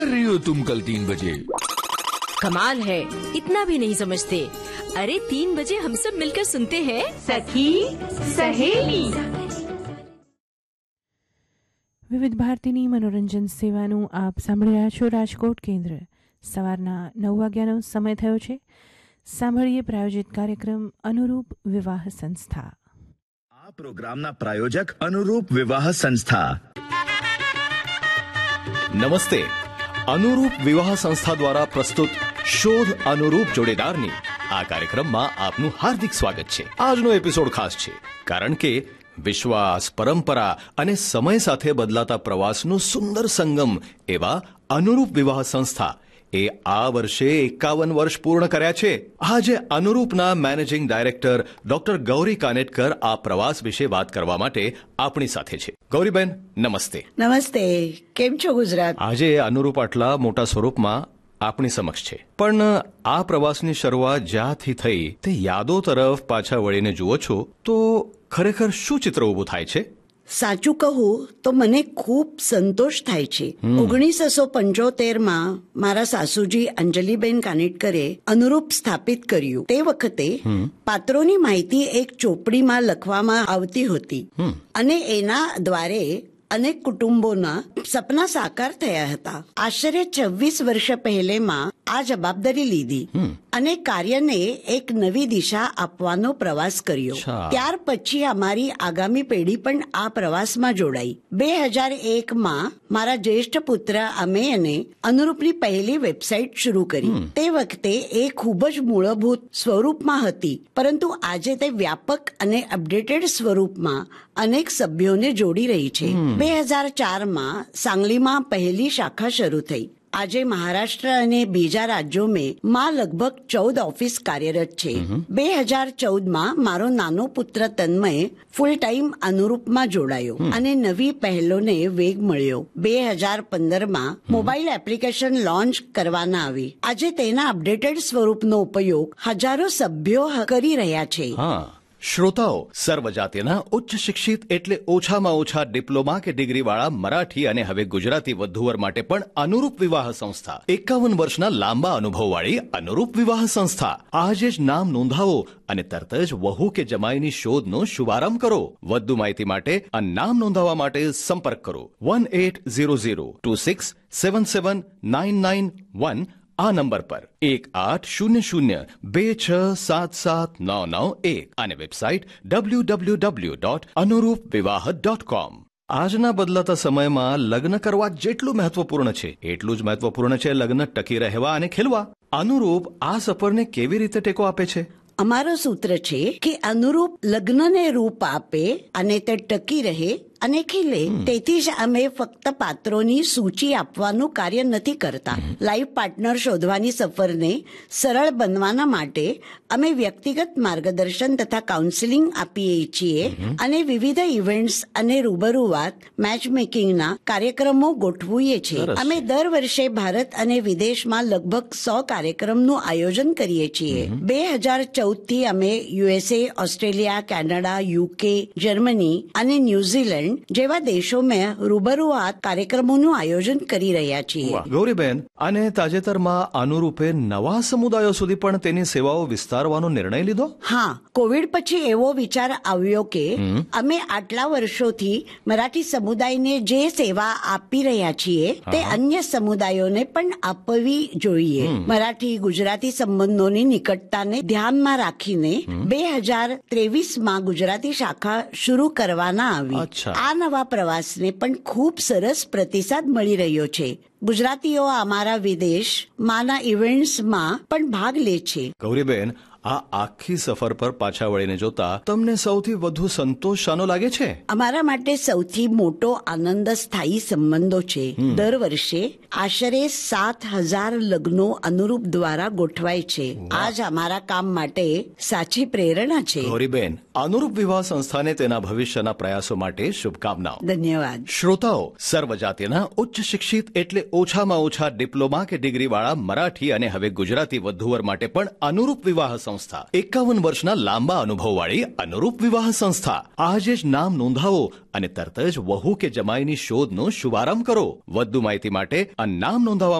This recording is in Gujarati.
रही हो तुम कल 3 बजे? कमाल है, इतना भी नहीं समझते। अरे 3 बजे हम सब मिलकर सुनते हैं सखी सहेली। વિવિધ ભારતીની મનોરંજન સેવાનું આપ સાંભળી રહ્યા છો રાજકોટ કેન્દ્ર. સવારના 9 વાગ્યાનો સમય થયો છે. સાંભળીએ પ્રાયોજિત કાર્યક્રમ અનુરૂપ વિવાહ સંસ્થા. આ પ્રોગ્રામના પ્રાયોજક અનુરૂપ વિવાહ સંસ્થા. નમસ્તે. અનુરૂપ વિવાહ સંસ્થા દ્વારા પ્રસ્તુત શોધ અનુરૂપ જોડેદારની આ કાર્યક્રમમાં આપનું હાર્દિક સ્વાગત છે. આજનો એપિસોડ ખાસ છે કારણ કે વિશ્વાસ, પરંપરા અને સમય સાથે બદલાતા પ્રવાસનું સુંદર સંગમ એવા અનુરૂપ વિવાહ સંસ્થા એ આ વર્ષે 51 વર્ષ પૂર્ણ કર્યા છે. આજે અનુરૂપના મેનેજિંગ ડાયરેક્ટર ડોક્ટર ગૌરી કાનેટકર આ પ્રવાસ વિશે વાત કરવા માટે આપણી સાથે છે. ગૌરીબેન, નમસ્તે. નમસ્તે. કેમ છો ગુજરાત? આજે અનુરૂપ આટલા મોટા સ્વરૂપમાં આપણી સમક્ષ છે, પણ આ પ્રવાસની શરૂઆત જ્યાંથી થઈ તે યાદો તરફ પાછા વળીને જુઓ છો તો ખરેખર શું ચિત્ર ઊભું થાય છે? સાચું કહું તો મને ખૂબ સંતોષ થાય છે. 1975માં મારા સાસુજી અંજલિબેન કાનેટકરે અનુરૂપ સ્થાપિત કર્યું. તે વખતે પાત્રોની માહિતી એક ચોપડીમાં લખવામાં આવતી હતી અને એના દ્વારે અનેક કુટુંબોના સપના સાકાર થયા હતા. આશરે 26 વર્ષ પહેલેમાં આ જવાબદારી લીધી અને કાર્યને એક નવી દિશા આપવાનો પ્રવાસ કર્યો. ત્યાર પછી અમારી આગામી પેઢી પણ આ પ્રવાસમાં જોડાઈ. 2001માં મારા જ્યેષ્ઠ પુત્ર અમેયને અનુરૂપની પહેલી વેબસાઇટ શરૂ કરી. તે વખતે એ ખૂબ જ મૂળભૂત સ્વરૂપમાં હતી, પરંતુ આજે તે વ્યાપક અને અપડેટેડ સ્વરૂપમાં અનેક સભ્યોને જોડી રહી છે. 2004માં સાંગલીમાં પહેલી શાખા શરૂ થઈ. આજે મહારાષ્ટ્ર અને બીજા રાજ્યોમાં લગભગ 14 ઓફિસ કાર્યરત છે. 2014માં મારો નાનો પુત્ર તન્મય ફૂલ ટાઈમ અનુરૂપમાં જોડાયો અને નવી પહેલોને વેગ મળ્યો. 2015માં મોબાઈલ એપ્લિકેશન લોન્ચ કરવામાં આવી. આજે તેના અપડેટેડ સ્વરૂપનો ઉપયોગ હજારો સભ્યો કરી રહ્યા છે. શ્રોતાઓ, સર્વજાતિના ઉચ્ચ શિક્ષિત એટલે ઓછામાં ઓછા ડિપ્લોમા કે ડિગ્રી વાળા મરાઠી અને હવે ગુજરાતી વધુવર માટે પણ અનુરૂપ વિવાહ સંસ્થા 51 વર્ષના લાંબા અનુભવવાળી અનુરૂપ વિવાહ સંસ્થા. આજે જ નામ નોંધાવો અને તરત જ વહુ કે જમાઈની શોધનો શુભારંભ કરો. વધુ માહિતી માટે અને નામ નોંધાવવા માટે સંપર્ક કરો 180026779991 આ નંબર પર 180026779991 અને વેબસાઇટ www.anurupvivaha.com. આજના બદલાતા સમયમાં લગ્ન કરવા જેટલું મહત્વપૂર્ણ છે એટલું જ મહત્વપૂર્ણ છે લગ્ન ટકી રહેવા અને ખીલવા. અનુરૂપ આ સફરને કેવી રીતે ટેકો આપે છે? અમારો સૂત્ર છે કે અનુરૂપ લગ્નને રૂપ આપે અને તે ટકી રહે અને ખીલે. તેથી જ અમે ફક્ત પાત્રોની સૂચિ આપવાનું કાર્ય નથી કરતા. લાઈફ પાર્ટનર શોધવાની સફરને સરળ બનવાના માટે અમે વ્યક્તિગત માર્ગદર્શન તથા કાઉન્સિલિંગ આપીએ છીએ અને વિવિધ ઇવેન્ટ્સ અને રૂબરૂ વાત મેચ મેકિંગના કાર્યક્રમો ગોઠવીએ છીએ. અમે દર વર્ષે ભારત અને વિદેશમાં લગભગ 100 કાર્યક્રમનું આયોજન કરીએ છીએ. 2014થી અમે USA, Australia, Canada, UK, Germany અને ન્યુઝીલેન્ડ જેવા દેશોમાં રૂબરૂઆત કાર્યક્રમોનું આયોજન કરી રહ્યા છીએ. ગૌરીબેન, અને તાજેતરમાં અનુરૂપે નવા સમુદાયો સુધી પણ તેની સેવાઓ વિસ્તારવાનો નિર્ણય લીધો? હા, કોવિડ પછી એવો વિચાર આવ્યો કે અમે આટલા વર્ષોથી મરાઠી સમુદાયને જે સેવા આપી રહ્યા છીએ તે અન્ય સમુદાયોને પણ આપવી જોઈએ. મરાઠી ગુજરાતી સંબંધોની નિકટતાને ધ્યાનમાં રાખીને 2023માં ગુજરાતી શાખા શરૂ કરવાના આવી. આ નવા પ્રવાસને પણ ખૂબ સરસ પ્રતિસાદ મળી રહ્યો છે. ગુજરાતીઓ અમારા વિદેશમાંના ઇવેન્ટ્સમાં પણ ભાગ લે છે. ગૌરીબેન, આ આખી સફર પર પાછા વળીને જોતા તમને સૌથી વધુ સંતોષ શાનો લાગે છે? અમારા માટે સૌથી મોટો આનંદ સ્થાયી સંબંધો છે. દર વર્ષે આશરે 7,000 લગ્નો અનુરૂપ દ્વારા ગોઠવાય છે. આ જ અમારા કામ માટે સાચી પ્રેરણા છે. ગૌરીબેન, અનુરૂપ વિવાહ સંસ્થાને તેના ભવિષ્યના પ્રયાસો માટે શુભકામનાઓ. ધન્યવાદ. શ્રોતાઓ, સર્વજાતિના ઉચ્ચ શિક્ષિત એટલે ઓછામાં ઓછા ડિપ્લોમા કે ડિગ્રી વાળા મરાઠી અને હવે ગુજરાતી વધુવર માટે પણ અનુરૂપ વિવાહ સંસ્થા સંસ્થા, 51 વર્ષના લાંબા અનુભવવાળી અનુરૂપ વિવાહ સંસ્થા. આજે જ નામ નોંધાવો અને તરત જ વહુ કે જમાઈની શોધનો શુભારંભ કરો. વધુ માહિતી માટે આ નામ નોંધાવવા